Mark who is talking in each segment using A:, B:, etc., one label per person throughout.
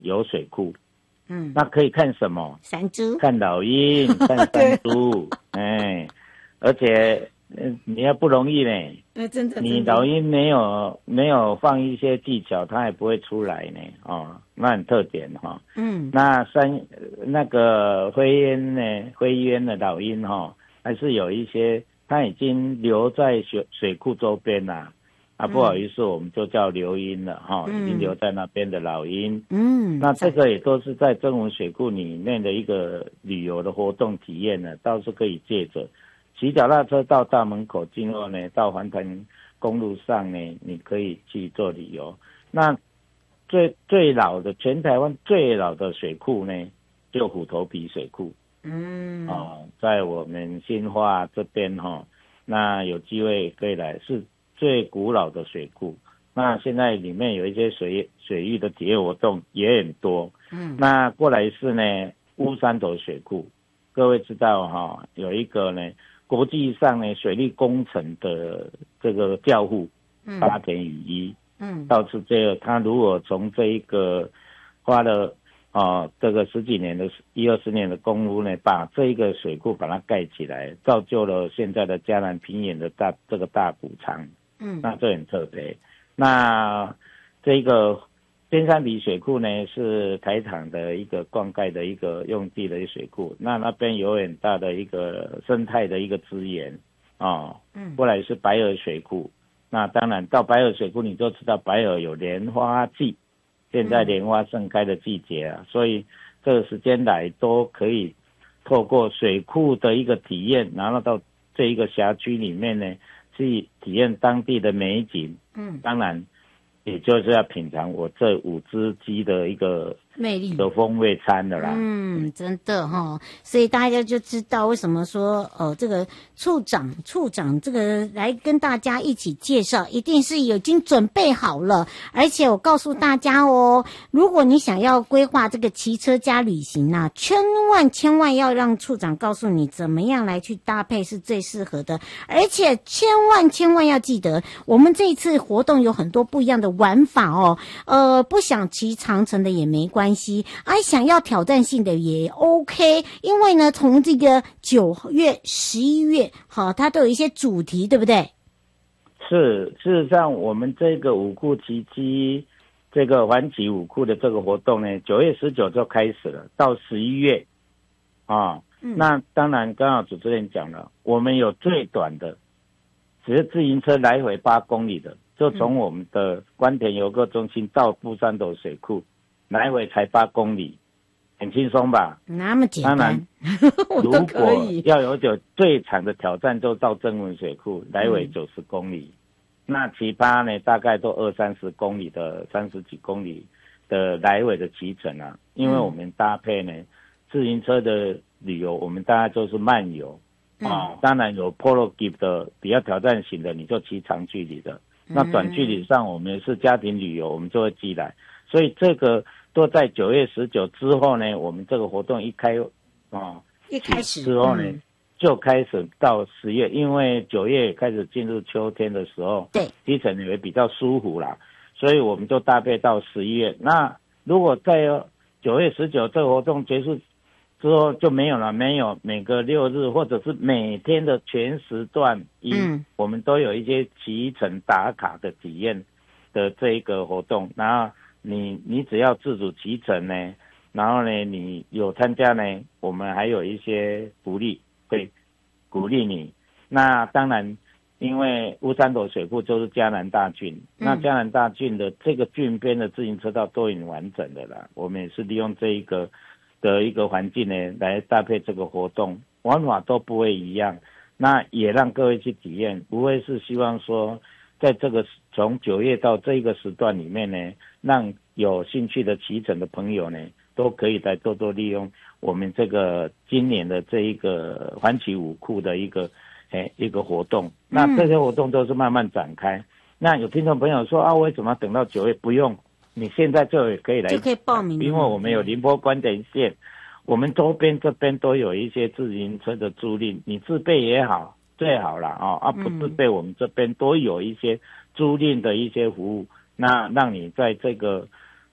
A: 有水库。那可以看什么？
B: 山猪，
A: 看老鹰，看山猪，而且你要不容易呢。
B: 真的，
A: 你老鹰没有放一些技巧，它也不会出来呢。那很特点哈。那那个灰鸢的老鹰哈，还是有一些，它已经留在水库周边啦。不好意思，我们就叫留鹰了哈，已经留在那边的老鹰。那这个也都是在曾文水库里面的一个旅游的活动体验呢，倒是可以借着骑脚踏车到大门口进后呢，到环潭公路上呢，你可以去做旅游。那最老的全台湾最老的水库呢，就虎头埤水库。在我们新化这边哈，那有机会可以来，是最古老的水库。那现在里面有一些水域的体验活动也很多。那过来是呢乌山头水库，各位知道哈，有一个呢国际上呢水利工程的这个教父八田雨一，倒是这个他如果从这一个花了这个十几年的10-20年的功夫呢，把这一个水库把它盖起来，造就了现在的嘉南平原的这个大谷仓。那这很特别。那这个尖山里水库呢，是台糖的一个灌溉的一个用地的水库，那边有很大的一个生态的一个资源过来是白河水库。那当然到白河水库你就知道白河有莲花季，现在莲花盛开的季节啊，所以这个时间来都可以透过水库的一个体验，然后到这一个辖区里面呢去体验当地的美景。当然也就是要品尝我这5只鸡的一个魅力的风味餐的啦。
B: 真的所以大家就知道为什么说这个处长这个来跟大家一起介绍，一定是已经准备好了。而且我告诉大家如果你想要规划这个骑车加旅行啊，千万要让处长告诉你怎么样来去搭配是最适合的。而且千万要记得，我们这一次活动有很多不一样的玩法不想骑长程的也没关系，想要挑战性的也 OK， 因为呢从这个9月11月它都有一些主题，对不对？
A: 是，事实上我们这个五库骑机这个环骑五库的这个活动呢，9月19就开始了，到11月那当然刚好主持人讲了，我们有最短的只是自行车来回8公里的，就从我们的关田游客中心到布山头水库来回才8公里，很轻松吧？
B: 那么简单。
A: 当然如果要有最长的挑战就到曾文水库来回90公里，那其他呢大概都20-30公里的30几公里的来回的骑程啊。因为我们搭配呢自行车的旅游，我们大概就是慢游当然有 Polo Give 的比较挑战型的，你就骑长距离的。那短距离上我们是家庭旅游，我们就会寄来。所以这个都在9月19之后呢，我们这个活动一开始之后呢，就开始到10月，因为9月开始进入秋天的时候，对，骑程也会比较舒服啦，所以我们就搭配到11月。那如果在9月19这个活动结束之后就没有了，没有每个6日或者是每天的全时段我们都有一些骑程打卡的体验的这一个活动。然后你只要自主骑程呢，然后呢你有参加呢，我们还有一些福利会鼓励你。那当然因为乌山头水库就是嘉南大郡，那嘉南大郡的这个郡边的自行车道都已经完整的了，我们也是利用这一个的一个环境呢来搭配这个活动，玩法都不会一样。那也让各位去体验，不会是希望说在这个从9月到这一个时段里面呢，让有兴趣的骑乘的朋友呢都可以来多多利用我们这个今年的这一个环骑五库的一个活动。那这些活动都是慢慢展开。那有听众朋友说为什么要等到9月？不用，你现在就可以来，
B: 就可以报名，
A: 因为我们有宁波关田线，我们周边这边都有一些自行车的租赁，你自备也好最好啦不自备我们这边都有一些租赁的一些服务，那让你在这个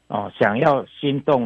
A: 哦，想要心动